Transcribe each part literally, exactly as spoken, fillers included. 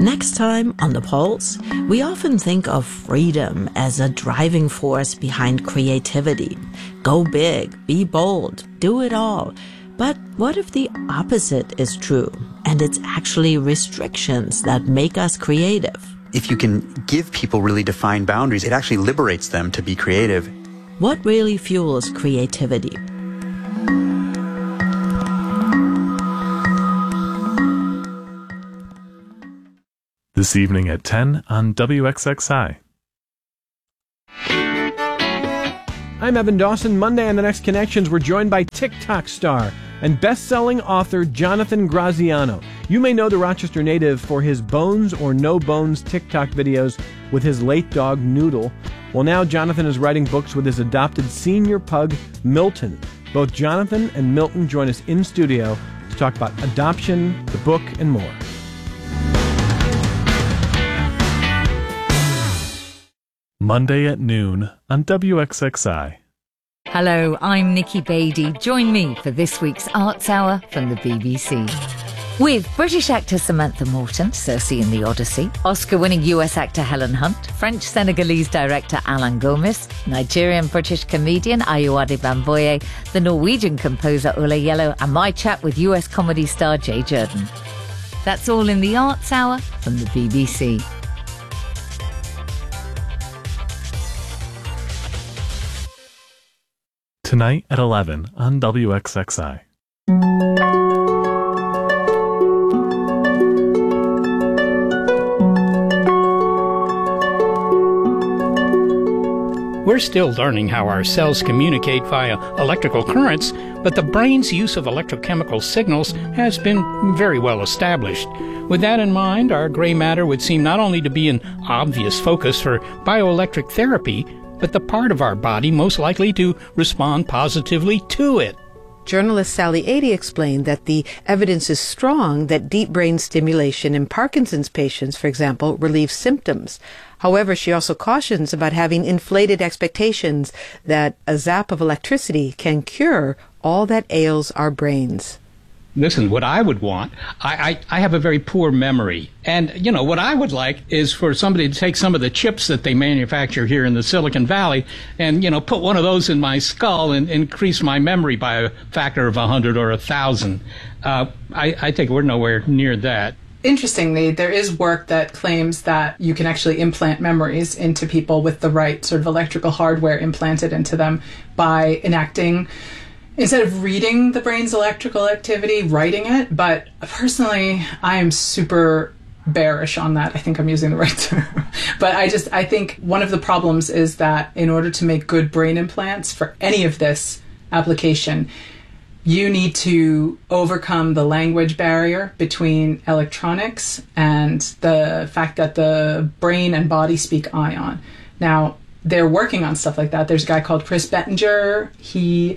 Next time on The Pulse, we often think of freedom as a driving force behind creativity. Go big, be bold, do it all. But what if the opposite is true, and it's actually restrictions that make us creative? If you can give people really defined boundaries, it actually liberates them to be creative. What really fuels creativity? This evening at ten on W X X I. I'm Evan Dawson. Monday on The Next Connections, we're joined by TikTok star and best-selling author Jonathan Graziano. You may know the Rochester native for his Bones or No Bones TikTok videos with his late dog Noodle. Well, now Jonathan is writing books with his adopted senior pug, Milton. Both Jonathan and Milton join us in studio to talk about adoption, the book, and more. Monday at noon on W X X I. Hello, I'm Nikki Beattie. Join me for this week's Arts Hour from the B B C. With British actor Samantha Morton, Circe in the Odyssey, Oscar-winning U S actor Helen Hunt, French-Senegalese director Alain Gomis, Nigerian-British comedian Ayo Adebamboye, the Norwegian composer Ole Yellow, and my chat with U S comedy star Jay Jordan. That's all in the Arts Hour from the B B C. Tonight at eleven on W X X I. We're still learning how our cells communicate via electrical currents, but the brain's use of electrochemical signals has been very well established. With that in mind, our gray matter would seem not only to be an obvious focus for bioelectric therapy, but the part of our body most likely to respond positively to it. Journalist Sally Adey explained that the evidence is strong that deep brain stimulation in Parkinson's patients, for example, relieves symptoms. However, she also cautions about having inflated expectations that a zap of electricity can cure all that ails our brains. Listen, what I would want, I, I, I have a very poor memory. And, you know, what I would like is for somebody to take some of the chips that they manufacture here in the Silicon Valley and, you know, put one of those in my skull and increase my memory by a factor of a hundred or a thousand. Uh, I, I think we're nowhere near that. Interestingly, there is work that claims that you can actually implant memories into people with the right sort of electrical hardware implanted into them by enacting, instead of reading the brain's electrical activity, writing it. But personally, I am super bearish on that. I think I'm using the right term. But I just, I think one of the problems is that in order to make good brain implants for any of this application, you need to overcome the language barrier between electronics and the fact that the brain and body speak ion. Now, they're working on stuff like that. There's a guy called Chris Bettinger. He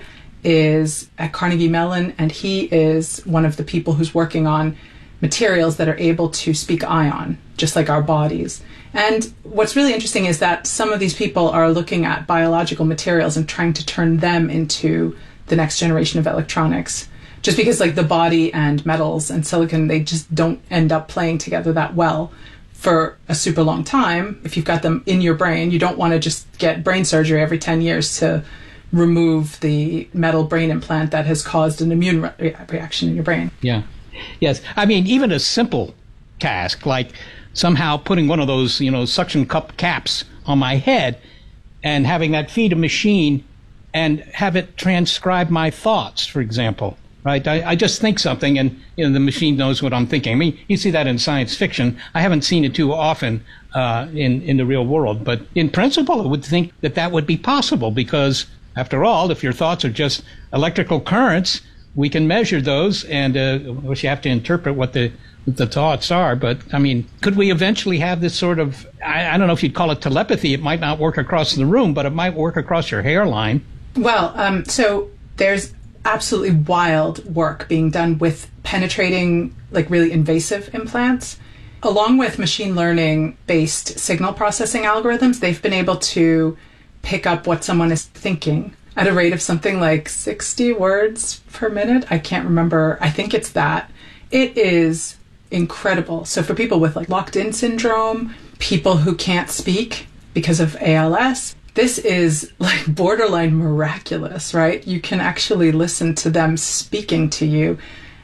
is at Carnegie Mellon, and he is one of the people who's working on materials that are able to speak ion, just like our bodies. And what's really interesting is that some of these people are looking at biological materials and trying to turn them into the next generation of electronics. Just because like the body and metals and silicon, they just don't end up playing together that well for a super long time. If you've got them in your brain, you don't want to just get brain surgery every ten years to remove the metal brain implant that has caused an immune re- reaction in your brain. Yeah. Yes. I mean, even a simple task like somehow putting one of those, you know, suction cup caps on my head and having that feed a machine and have it transcribe my thoughts, for example, right? I, I just think something and, you know, the machine knows what I'm thinking. I mean, you see that in science fiction. I haven't seen it too often uh, in, in the real world, but in principle, I would think that that would be possible because, after all, if your thoughts are just electrical currents, we can measure those, and uh, of course you have to interpret what the the thoughts are. But I mean, could we eventually have this sort of, I, I don't know if you'd call it telepathy. It might not work across the room, but it might work across your hairline. Well, um, so there's absolutely wild work being done with penetrating, like really invasive implants. Along with machine learning based signal processing algorithms, they've been able to pick up what someone is thinking at a rate of something like sixty words per minute. I can't remember. I think it's that. It is incredible. So for people with like locked-in syndrome, people who can't speak because of A L S, this is like borderline miraculous, right? You can actually listen to them speaking to you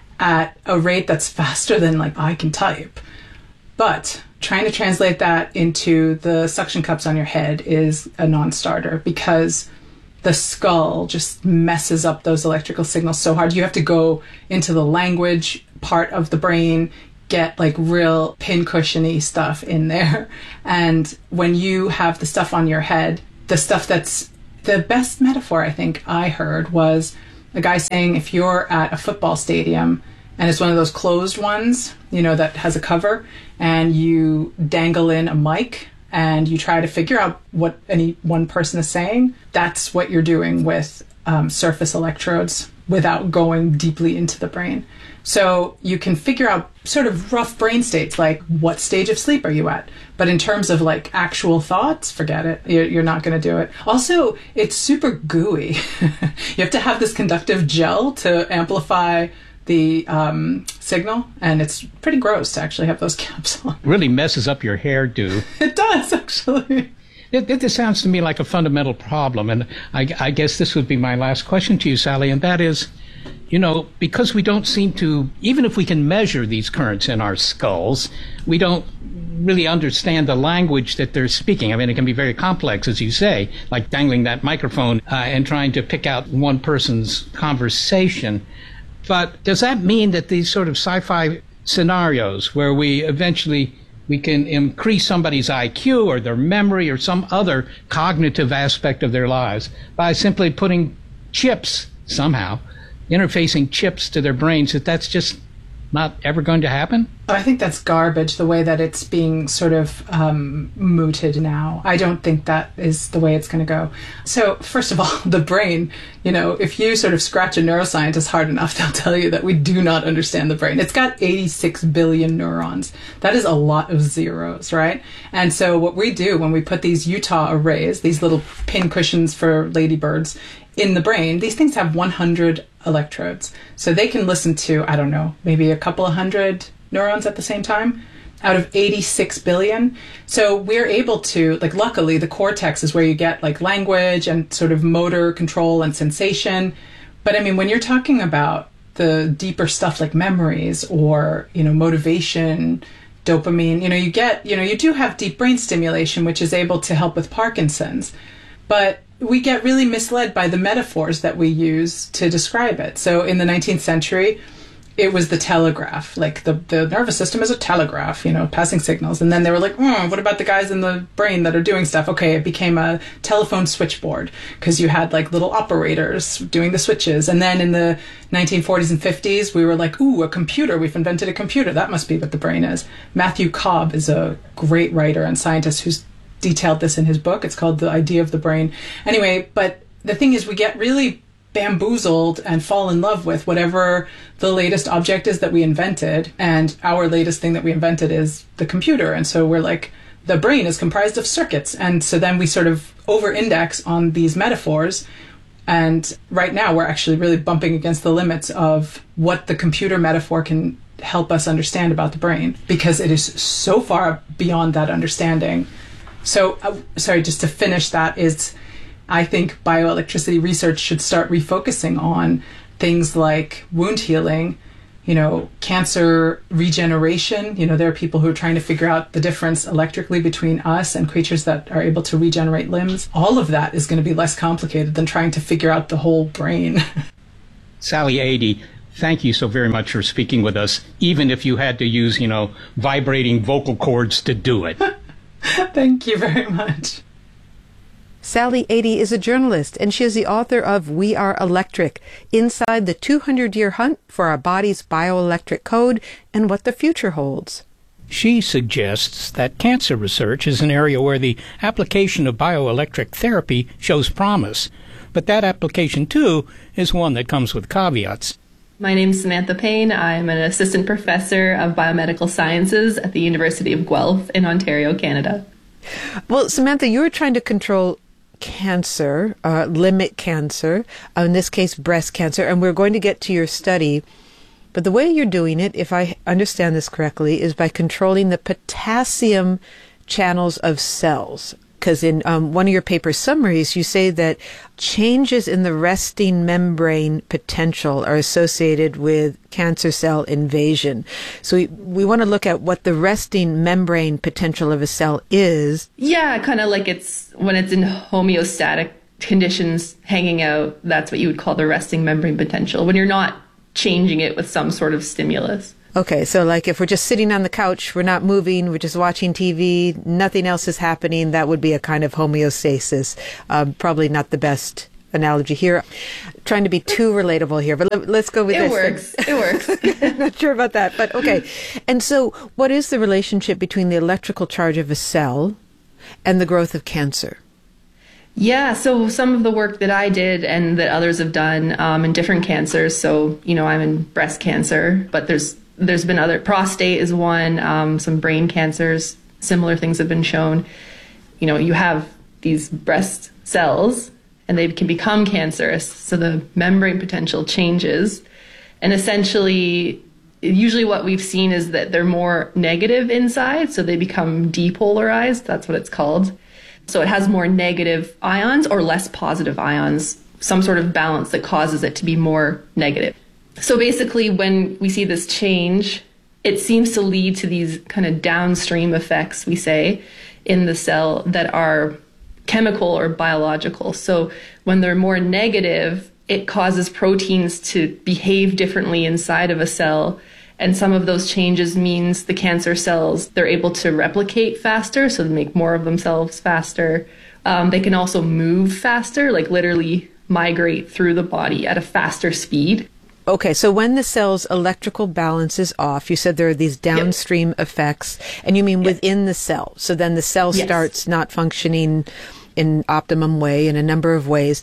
at a rate that's faster than like I can type. But trying to translate that into the suction cups on your head is a non-starter because the skull just messes up those electrical signals so hard. You have to go into the language part of the brain, get like real pincushiony stuff in there. And when you have the stuff on your head, the stuff that's the best metaphor I think I heard was a guy saying if you're at a football stadium and it's one of those closed ones, you know, that has a cover, and you dangle in a mic and you try to figure out what any one person is saying, that's what you're doing with um, surface electrodes without going deeply into the brain. So you can figure out sort of rough brain states, like what stage of sleep are you at? But in terms of like actual thoughts, forget it. You're, you're not going to do it. Also, it's super gooey. You have to have this conductive gel to amplify the um, signal, and it's pretty gross to actually have those caps on. Really messes up your hairdo. It does, actually. It, it, this sounds to me like a fundamental problem, and I, I guess this would be my last question to you, Sally, and that is, you know, because we don't seem to, even if we can measure these currents in our skulls, we don't really understand the language that they're speaking. I mean, it can be very complex, as you say, like dangling that microphone uh, and trying to pick out one person's conversation. But does that mean that these sort of sci-fi scenarios where we eventually we can increase somebody's I Q or their memory or some other cognitive aspect of their lives by simply putting chips somehow, interfacing chips to their brains, that that's just not ever going to happen? I think that's garbage, the way that it's being sort of um, mooted now. I don't think that is the way it's going to go. So first of all, the brain, you know, if you sort of scratch a neuroscientist hard enough, they'll tell you that we do not understand the brain. It's got eighty-six billion neurons. That is a lot of zeros, right? And so what we do when we put these Utah arrays, these little pin cushions for ladybirds, in the brain, these things have one hundred electrodes. So they can listen to, I don't know, maybe a couple of hundred neurons at the same time out of eighty-six billion. So we're able to, like, luckily the cortex is where you get like language and sort of motor control and sensation. But I mean, when you're talking about the deeper stuff like memories or, you know, motivation, dopamine, you know, you get, you know, you do have deep brain stimulation, which is able to help with Parkinson's. But we get really misled by the metaphors that we use to describe it. So in the nineteenth century, it was the telegraph. Like the, the nervous system is a telegraph, you know, passing signals. And then they were like, oh, what about the guys in the brain that are doing stuff? Okay, it became a telephone switchboard because you had like little operators doing the switches. And then in the nineteen forties and fifties, we were like, ooh, a computer. We've invented a computer. That must be what the brain is. Matthew Cobb is a great writer and scientist who's detailed this in his book. It's called The Idea of the Brain. Anyway, but the thing is, we get really bamboozled and fall in love with whatever the latest object is that we invented. And our latest thing that we invented is the computer. And so we're like, the brain is comprised of circuits. And so then we sort of over-index on these metaphors. And right now we're actually really bumping against the limits of what the computer metaphor can help us understand about the brain, because it is so far beyond that understanding. So, uh, sorry, just to finish that is, I think bioelectricity research should start refocusing on things like wound healing, you know, cancer regeneration. You know, there are people who are trying to figure out the difference electrically between us and creatures that are able to regenerate limbs. All of that is going to be less complicated than trying to figure out the whole brain. Sally Adee, thank you so very much for speaking with us, even if you had to use, you know, vibrating vocal cords to do it. Thank you very much. Sally Adee is a journalist, and she is the author of We Are Electric, Inside the two hundred year Hunt for Our Body's Bioelectric Code and What the Future Holds. She suggests that cancer research is an area where the application of bioelectric therapy shows promise, but that application, too, is one that comes with caveats. My name is Samantha Payne. I'm an assistant professor of biomedical sciences at the University of Guelph in Ontario, Canada. Well, Samantha, you were trying to control cancer, uh, limit cancer, uh, in this case breast cancer, and we're going to get to your study. But the way you're doing it, if I understand this correctly, is by controlling the potassium channels of cells. Because in um, one of your paper summaries, you say that changes in the resting membrane potential are associated with cancer cell invasion. So we, we want to look at what the resting membrane potential of a cell is. Yeah, kind of like it's when it's in homeostatic conditions hanging out, that's what you would call the resting membrane potential, when you're not changing it with some sort of stimulus. Okay, so like if we're just sitting on the couch, we're not moving, we're just watching T V, nothing else is happening, that would be a kind of homeostasis. Um, probably not the best analogy here. Trying to be too relatable here, but let, let's go with it this. Works. It works. Not sure about that, but okay. And so what is the relationship between the electrical charge of a cell and the growth of cancer? Yeah, so some of the work that I did and that others have done um, in different cancers, so, you know, I'm in breast cancer, but there's There's been other, prostate is one, um, some brain cancers, similar things have been shown. You know, you have these breast cells and they can become cancerous. So the membrane potential changes. And essentially, usually what we've seen is that they're more negative inside. So they become depolarized. That's what it's called. So it has more negative ions or less positive ions, some sort of balance that causes it to be more negative. So basically, when we see this change, it seems to lead to these kind of downstream effects, we say, in the cell that are chemical or biological. So when they're more negative, it causes proteins to behave differently inside of a cell. And some of those changes means the cancer cells, they're able to replicate faster, so they make more of themselves faster. Um, they can also move faster, like literally migrate through the body at a faster speed. Okay, so when the cell's electrical balance is off, you said there are these downstream yep. effects, and you mean yep. within the cell. So then the cell yes. starts not functioning in optimum way in a number of ways.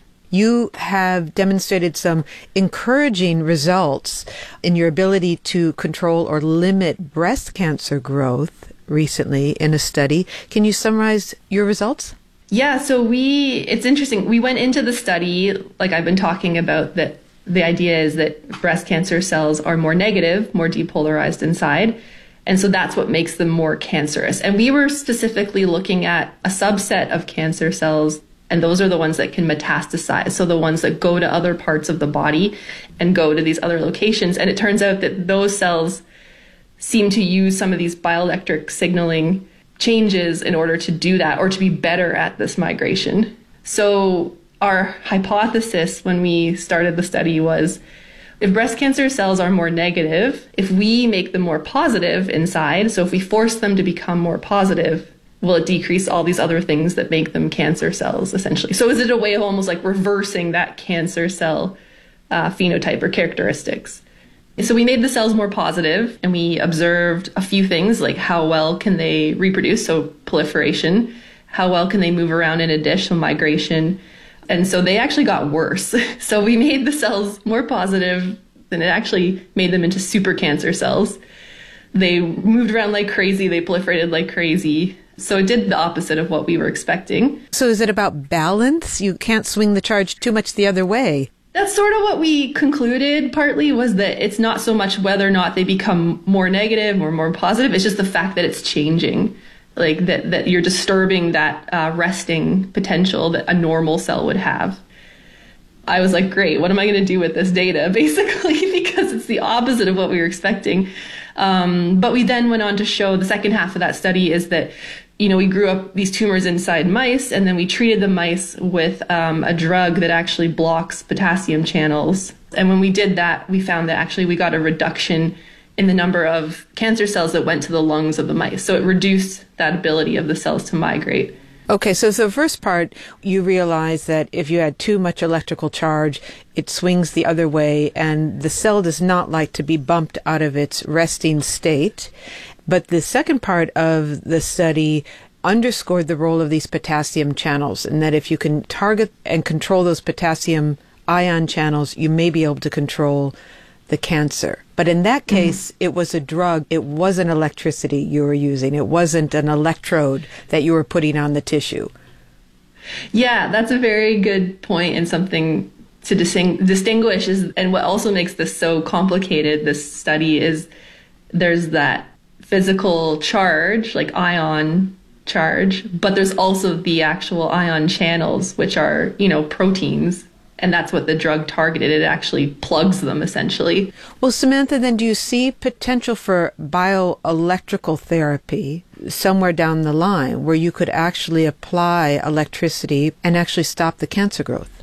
You have demonstrated some encouraging results in your ability to control or limit breast cancer growth recently in a study. Can you summarize your results? Yeah, so we, it's interesting. We went into the study, like I've been talking about, that the idea is that breast cancer cells are more negative, more depolarized inside. And so that's what makes them more cancerous. And we were specifically looking at a subset of cancer cells, and those are the ones that can metastasize. So the ones that go to other parts of the body and go to these other locations. And it turns out that those cells seem to use some of these bioelectric signaling changes in order to do that, or to be better at this migration. So our hypothesis when we started the study was, if breast cancer cells are more negative, if we make them more positive inside, so if we force them to become more positive, will it decrease all these other things that make them cancer cells, essentially? So is it a way of almost like reversing that cancer cell uh, phenotype or characteristics? So we made the cells more positive, and we observed a few things, like how well can they reproduce, so proliferation, how well can they move around in a dish, so migration. And so they actually got worse. So we made the cells more positive, and it actually made them into super cancer cells. They moved around like crazy. They proliferated like crazy. So it did the opposite of what we were expecting. So is it about balance? You can't swing the charge too much the other way. That's sort of what we concluded partly, was that it's not so much whether or not they become more negative or more positive. It's just the fact that it's changing. Like that, that you're disturbing that uh, resting potential that a normal cell would have. I was like, great, what am I going to do with this data, basically, because it's the opposite of what we were expecting. Um, but we then went on to show the second half of that study is that, you know, we grew up these tumors inside mice, and then we treated the mice with um, a drug that actually blocks potassium channels. And when we did that, we found that actually we got a reduction in the number of cancer cells that went to the lungs of the mice. So it reduced that ability of the cells to migrate. Okay, so, so the first part, you realize that if you add too much electrical charge, it swings the other way, and the cell does not like to be bumped out of its resting state. But the second part of the study underscored the role of these potassium channels, and that if you can target and control those potassium ion channels, you may be able to control the cancer. But in that case, mm-hmm. it was a drug. It wasn't electricity you were using. It wasn't an electrode that you were putting on the tissue. Yeah, that's a very good point, and something to disting- distinguish is, and what also makes this so complicated, this study, is there's that physical charge, like ion charge, but there's also the actual ion channels, which are, you know, proteins. And that's what the drug targeted. It actually plugs them, essentially. Well, Samantha, then do you see potential for bioelectrical therapy somewhere down the line where you could actually apply electricity and actually stop the cancer growth?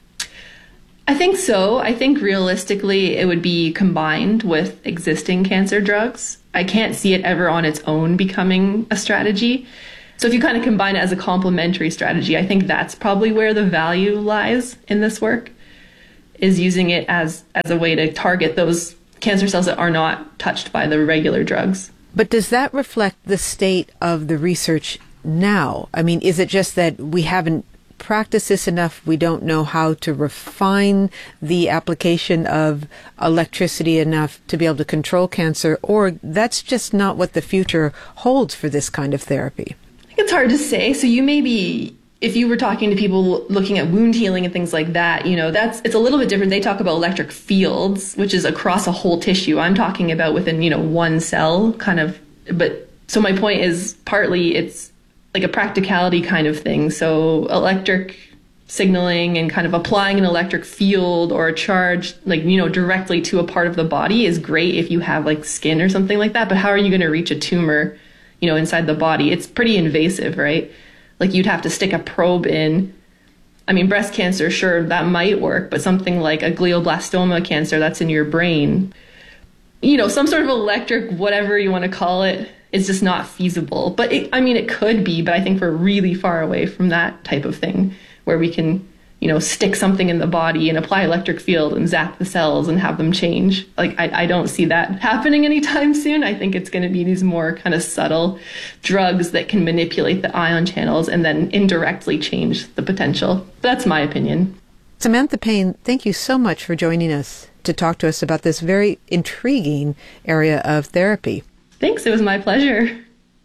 I think so. I think realistically it would be combined with existing cancer drugs. I can't see it ever on its own becoming a strategy. So if you kind of combine it as a complementary strategy, I think that's probably where the value lies in this work, is using it as, as a way to target those cancer cells that are not touched by the regular drugs. But does that reflect the state of the research now? I mean, is it just that we haven't practiced this enough, we don't know how to refine the application of electricity enough to be able to control cancer, or that's just not what the future holds for this kind of therapy? It's hard to say. So you maybe, if you were talking to people looking at wound healing and things like that, you know, that's, it's a little bit different. They talk about electric fields, which is across a whole tissue. I'm talking about within, you know, one cell kind of, but so my point is partly it's like a practicality kind of thing. So electric signaling and kind of applying an electric field or a charge, like, you know, directly to a part of the body is great if you have like skin or something like that. But how are you going to reach a tumor, you know, inside the body? It's pretty invasive, right? Like you'd have to stick a probe in. I mean, breast cancer, sure, that might work, but something like a glioblastoma cancer that's in your brain, you know, some sort of electric, whatever you want to call it, is just not feasible. But it, I mean, it could be, but I think we're really far away from that type of thing where we can, you know, stick something in the body and apply electric field and zap the cells and have them change. Like, I, I don't see that happening anytime soon. I think it's going to be these more kind of subtle drugs that can manipulate the ion channels and then indirectly change the potential. That's my opinion. Samantha Payne, thank you so much for joining us to talk to us about this very intriguing area of therapy. Thanks. It was my pleasure.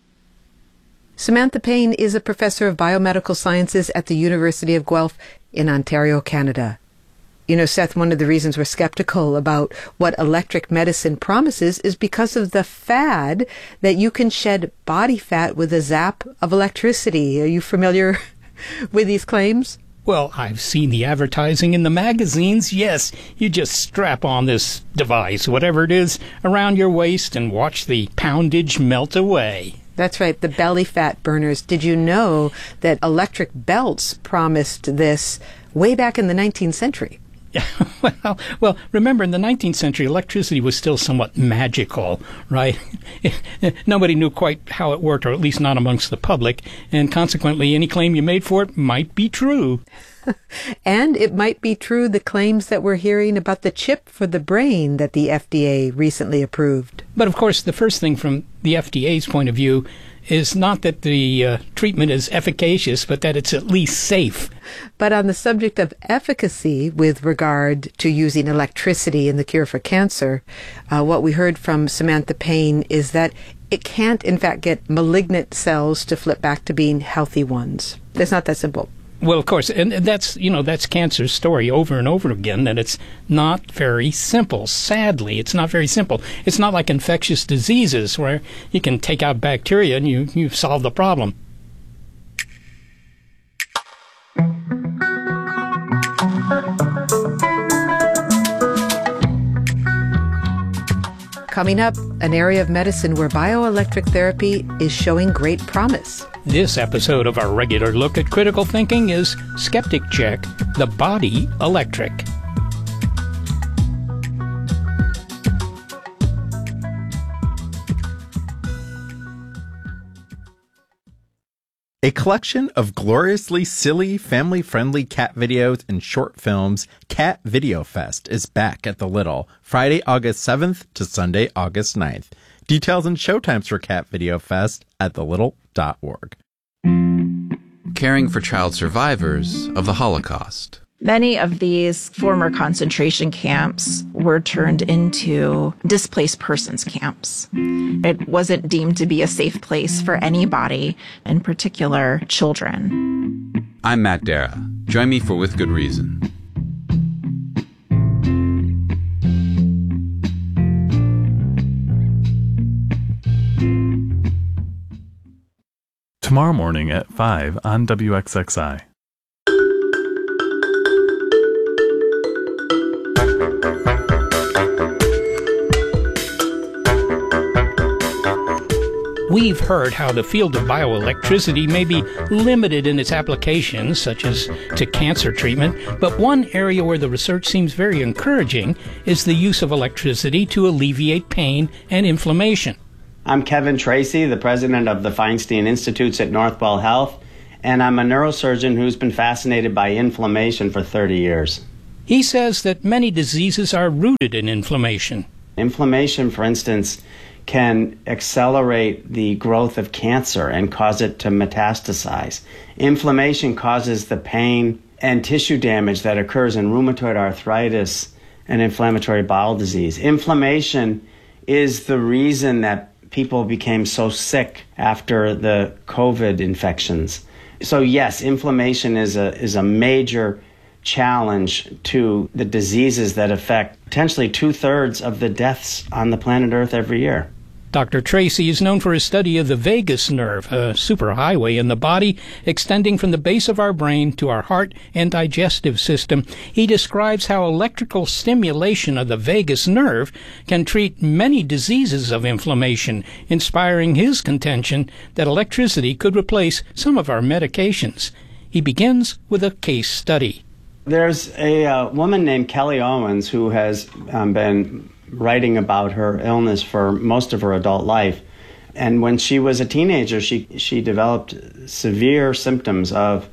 Samantha Payne is a professor of biomedical sciences at the University of Guelph in Ontario, Canada. You know, Seth, one of the reasons we're skeptical about what electric medicine promises is because of the fad that you can shed body fat with a zap of electricity. Are you familiar with these claims? Well, I've seen the advertising in the magazines. Yes, you just strap on this device, whatever it is, around your waist and watch the poundage melt away. That's right, the belly fat burners. Did you know that electric belts promised this way back in the nineteenth century? well, well, remember, in the nineteenth century, electricity was still somewhat magical, right? Nobody knew quite how it worked, or at least not amongst the public, and consequently, any claim you made for it might be true. And it might be true the claims that we're hearing about the chip for the brain that the F D A recently approved. But of course, the first thing from the F D A's point of view is not that the uh, treatment is efficacious, but that it's at least safe. But on the subject of efficacy with regard to using electricity in the cure for cancer, uh, what we heard from Samantha Payne is that it can't, in fact, get malignant cells to flip back to being healthy ones. It's not that simple. Well, of course, and that's, you know, that's cancer's story over and over again, that it's not very simple. Sadly, it's not very simple. It's not like infectious diseases where you can take out bacteria and you, you've solved the problem. Coming up, an area of medicine where bioelectric therapy is showing great promise. This episode of our regular look at critical thinking is Skeptic Check, the Body Electric. A collection of gloriously silly, family-friendly cat videos and short films, Cat Video Fest, is back at the Little, Friday, August seventh to Sunday, August ninth. Details and showtimes for Cat Video Fest at the little dot org. Caring for child survivors of the Holocaust. Many of these former concentration camps were turned into displaced persons camps. It wasn't deemed to be a safe place for anybody, in particular children. I'm Matt Dara. Join me for With Good Reason. tomorrow morning at five on W X X I. We've heard how the field of bioelectricity may be limited in its applications, such as to cancer treatment, but one area where the research seems very encouraging is the use of electricity to alleviate pain and inflammation. I'm Kevin Tracy, the president of the Feinstein Institutes at Northwell Health, and I'm a neurosurgeon who's been fascinated by inflammation for thirty years. He says that many diseases are rooted in inflammation. Inflammation, for instance, can accelerate the growth of cancer and cause it to metastasize. Inflammation causes the pain and tissue damage that occurs in rheumatoid arthritis and inflammatory bowel disease. Inflammation is the reason that people became so sick after the COVID infections. So yes, inflammation is a is a major challenge to the diseases that affect potentially two-thirds of the deaths on the planet Earth every year. Doctor Tracy is known for his study of the vagus nerve, a superhighway in the body extending from the base of our brain to our heart and digestive system. He describes how electrical stimulation of the vagus nerve can treat many diseases of inflammation, inspiring his contention that electricity could replace some of our medications. He begins with a case study. There's a uh, woman named Kelly Owens who has um, been writing about her illness for most of her adult life. And when she was a teenager, she, she developed severe symptoms of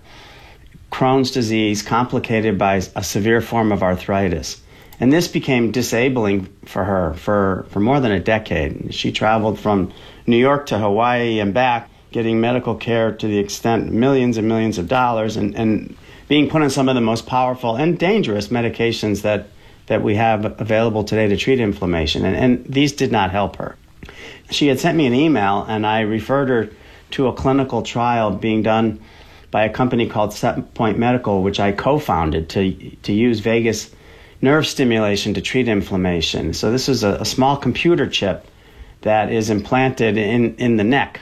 Crohn's disease complicated by a severe form of arthritis. And this became disabling for her for, for more than a decade. She traveled from New York to Hawaii and back, getting medical care to the extent millions and millions of dollars, and, and being put on some of the most powerful and dangerous medications that that we have available today to treat inflammation, and, and these did not help her. She had sent me an email, and I referred her to a clinical trial being done by a company called Setpoint Medical, which I co-founded to, to use vagus nerve stimulation to treat inflammation. So this is a, a small computer chip that is implanted in, in the neck.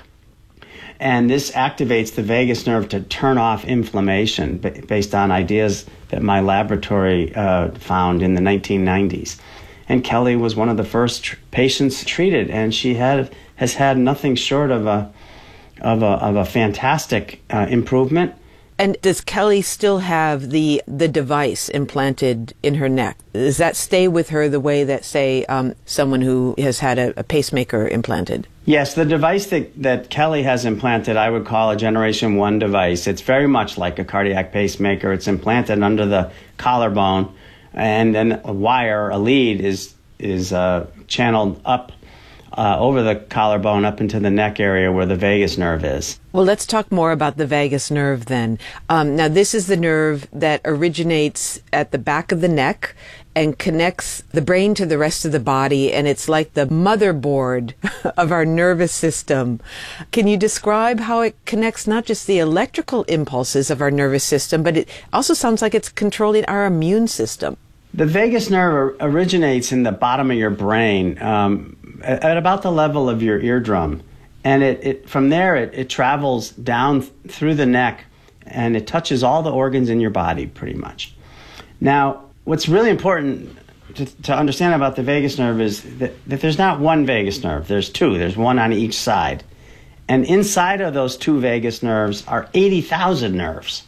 And this activates the vagus nerve to turn off inflammation based on ideas that my laboratory uh, found in the nineteen nineties. And Kelly was one of the first tr- patients treated, and she had has had nothing short of a of a of a fantastic uh, improvement. And does Kelly still have the the device implanted in her neck? Does that stay with her the way that, say, um, someone who has had a, a pacemaker implanted? Yes, the device that, that Kelly has implanted, I would call a Generation one device. It's very much like a cardiac pacemaker. It's implanted under the collarbone, and then a wire, a lead, is is uh, channeled up uh, over the collarbone up into the neck area where the vagus nerve is. Well, let's talk more about the vagus nerve then. Um, now, this is the nerve that originates at the back of the neck and connects the brain to the rest of the body, and it's like the motherboard of our nervous system. Can you describe how it connects not just the electrical impulses of our nervous system, but it also sounds like it's controlling our immune system? The vagus nerve originates in the bottom of your brain, um, at about the level of your eardrum. And it, it from there, it, it travels down through the neck, and it touches all the organs in your body, pretty much. Now, what's really important to, to understand about the vagus nerve is that, that there's not one vagus nerve. There's two. There's one on each side. And inside of those two vagus nerves are eighty thousand nerves.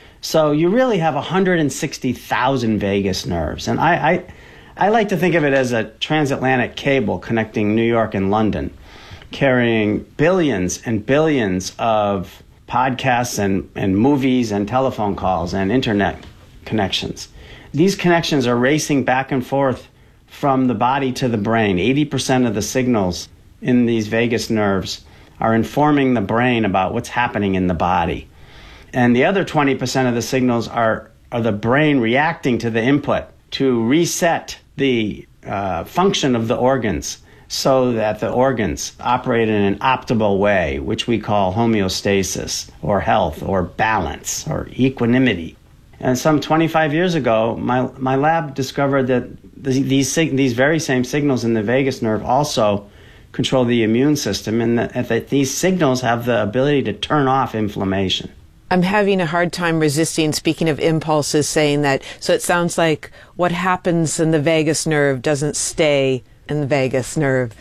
So you really have one hundred sixty thousand vagus nerves. And I, I, I like to think of it as a transatlantic cable connecting New York and London, carrying billions and billions of podcasts and, and movies and telephone calls and internet connections. These connections are racing back and forth from the body to the brain. eighty percent of the signals in these vagus nerves are informing the brain about what's happening in the body. And the other twenty percent of the signals are, are the brain reacting to the input to reset the uh, function of the organs so that the organs operate in an optimal way, which we call homeostasis or health or balance or equanimity. And some twenty-five years ago, my my lab discovered that these these very same signals in the vagus nerve also control the immune system, and that, that these signals have the ability to turn off inflammation. I'm having a hard time resisting, speaking of impulses, saying that, so it sounds like what happens in the vagus nerve doesn't stay in the vagus nerve.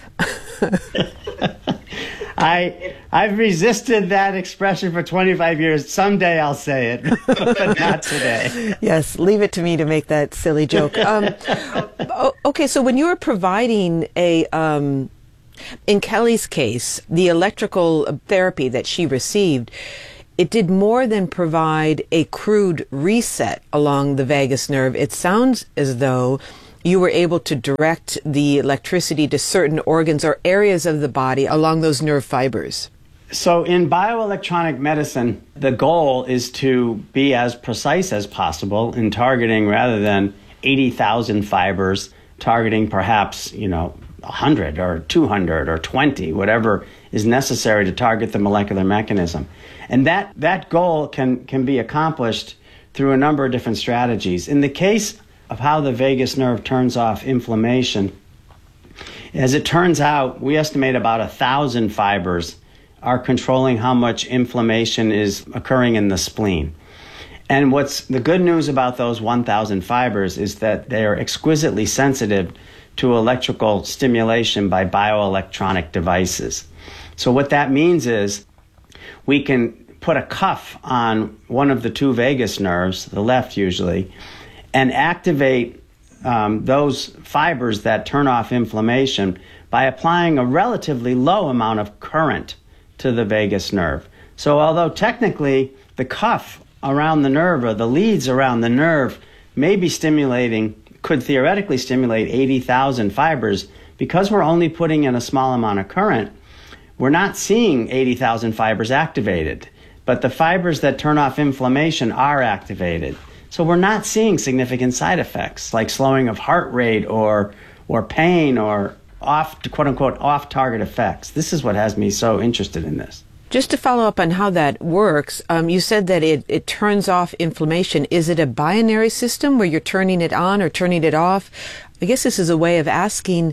I, I've resisted that expression for twenty-five years. Someday I'll say it, but not today. Yes, leave it to me to make that silly joke. Um, okay, so when you were providing a... Um, in Kelly's case, the electrical therapy that she received, it did more than provide a crude reset along the vagus nerve. It sounds as though you were able to direct the electricity to certain organs or areas of the body along those nerve fibers. So in bioelectronic medicine, the goal is to be as precise as possible in targeting, rather than eighty thousand fibers, targeting perhaps, you know, one hundred or two hundred or twenty, whatever is necessary to target the molecular mechanism. And that, that goal can, can be accomplished through a number of different strategies. In the case of how the vagus nerve turns off inflammation, as it turns out, we estimate about a thousand fibers are controlling how much inflammation is occurring in the spleen. And what's the good news about those one thousand fibers is that they are exquisitely sensitive to electrical stimulation by bioelectronic devices. So what that means is we can put a cuff on one of the two vagus nerves, the left usually, and activate um, those fibers that turn off inflammation by applying a relatively low amount of current to the vagus nerve. So although technically the cuff around the nerve or the leads around the nerve may be stimulating, could theoretically stimulate eighty thousand fibers, because we're only putting in a small amount of current, we're not seeing eighty thousand fibers activated. But the fibers that turn off inflammation are activated. So we're not seeing significant side effects like slowing of heart rate or or pain or off, quote-unquote, off-target effects. This is what has me so interested in this. Just to follow up on how that works, um, you said that it, it turns off inflammation. Is it a binary system where you're turning it on or turning it off? I guess this is a way of asking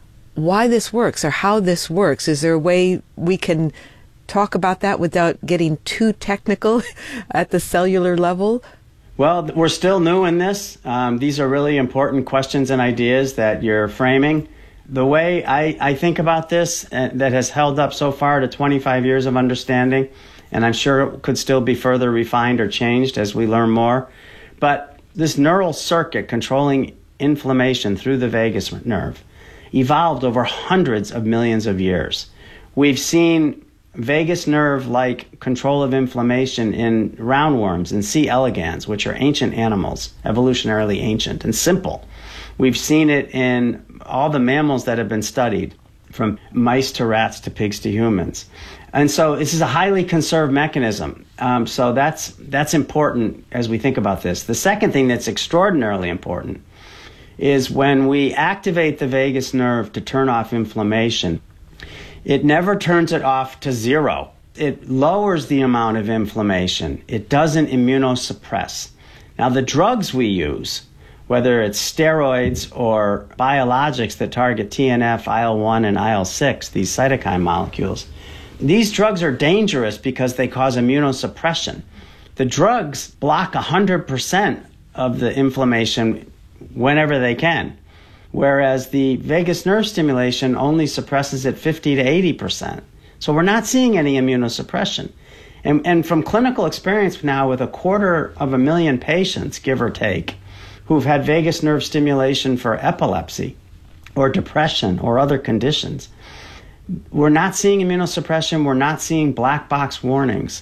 why this works or how this works. Is there a way we can talk about that without getting too technical at the cellular level? Well, we're still new in this. Um, these are really important questions and ideas that you're framing. The way I, I think about this, uh, that has held up so far to twenty-five years of understanding, and I'm sure it could still be further refined or changed as we learn more, but this neural circuit controlling inflammation through the vagus nerve evolved over hundreds of millions of years. We've seen vagus nerve-like control of inflammation in roundworms and C. elegans, which are ancient animals, evolutionarily ancient and simple. We've seen it in all the mammals that have been studied, from mice to rats to pigs to humans. And so this is a highly conserved mechanism. Um, so that's, that's important as we think about this. The second thing that's extraordinarily important is when we activate the vagus nerve to turn off inflammation, it never turns it off to zero. It lowers the amount of inflammation. It doesn't immunosuppress. Now, the drugs we use, whether it's steroids or biologics that target T N F, I L one, and I L six, these cytokine molecules, these drugs are dangerous because they cause immunosuppression. The drugs block one hundred percent of the inflammation whenever they can, whereas the vagus nerve stimulation only suppresses it fifty to eighty percent. So we're not seeing any immunosuppression. And, and from clinical experience now with a quarter of a million patients, give or take, who've had vagus nerve stimulation for epilepsy or depression or other conditions, we're not seeing immunosuppression. We're not seeing black box warnings.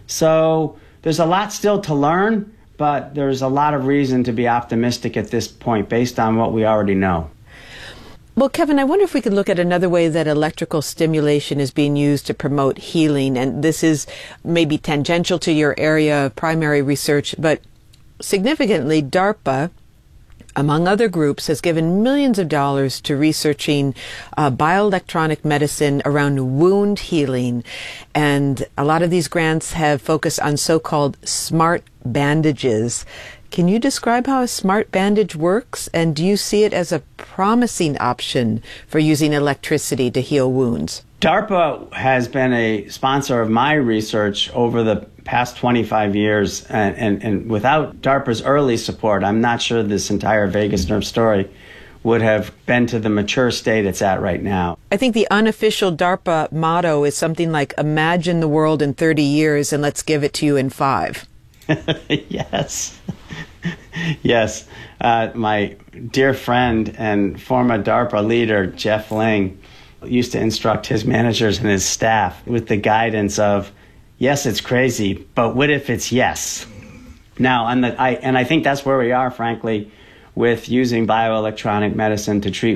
So there's a lot still to learn, but there's a lot of reason to be optimistic at this point based on what we already know. Well, Kevin, I wonder if we could look at another way that electrical stimulation is being used to promote healing. And this is maybe tangential to your area of primary research, but significantly, DARPA, among other groups, has given millions of dollars to researching uh, bioelectronic medicine around wound healing. And a lot of these grants have focused on so-called smart bandages. Can you describe how a smart bandage works, and do you see it as a promising option for using electricity to heal wounds? DARPA has been a sponsor of my research over the past twenty-five years, and, and, and without DARPA's early support, I'm not sure this entire vagus nerve story would have been to the mature state it's at right now. I think the unofficial DARPA motto is something like, imagine the world in thirty years and let's give it to you in five. Yes. Yes. Uh, my dear friend and former DARPA leader, Jeff Ling, used to instruct his managers and his staff with the guidance of, yes, it's crazy, but what if it's yes? Now, and, the, I, and I think that's where we are, frankly, with using bioelectronic medicine to treat